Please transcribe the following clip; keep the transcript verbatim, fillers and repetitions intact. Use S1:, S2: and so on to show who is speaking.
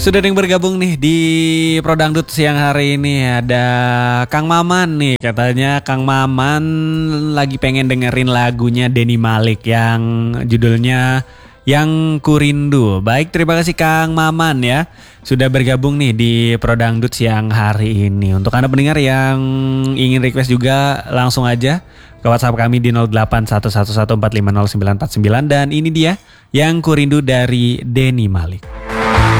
S1: Sudah ada yang bergabung nih di Prodangdut siang hari ini. Ada Kang Maman nih. Katanya Kang Maman lagi pengen dengerin lagunya Denny Malik yang judulnya Yang Kurindu. Baik, terima kasih Kang Maman ya. Sudah bergabung nih di Prodangdut siang hari ini. Untuk Anda pendengar yang ingin request juga langsung aja ke WhatsApp kami di nol delapan satu satu satu empat lima nol sembilan empat sembilan. Dan ini dia Yang Kurindu dari Denny Malik.